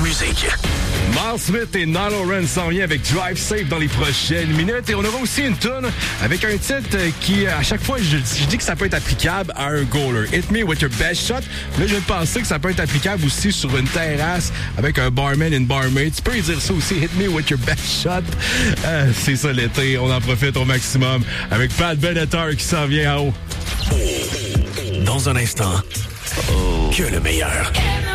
musique. Miles Smith et Nile Horan s'en vient avec Drive Safe dans les prochaines minutes. Et on aura aussi une tune avec un titre qui, à chaque fois, je dis que ça peut être applicable à un goaler. Hit me with your best shot. Là, je viens de penser que ça peut être applicable aussi sur une terrasse avec un barman et une barmaid. Tu peux y dire ça aussi. Hit me with your best shot. C'est ça l'été. On en profite au maximum avec Pat Benatar qui s'en vient en haut. Dans un instant, que le meilleur.